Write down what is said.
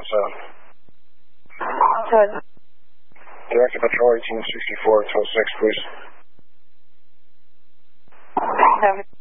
Good. Director Patrol 1864 to 06, please. Have